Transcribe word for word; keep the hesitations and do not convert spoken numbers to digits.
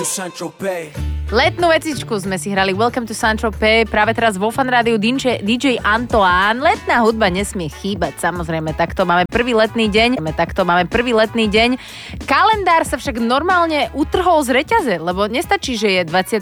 to Saint-Tropez. Letnú vecičku sme si hrali Welcome to Saint-Tropez, práve teraz vo Fan Rádiu dý džej Antoine. Letná hudba nesmie chýbať, samozrejme, takto máme prvý letný deň, takto máme prvý letný deň. Kalendár sa však normálne utrhol z reťaze, lebo nestačí, že je dvadsiateho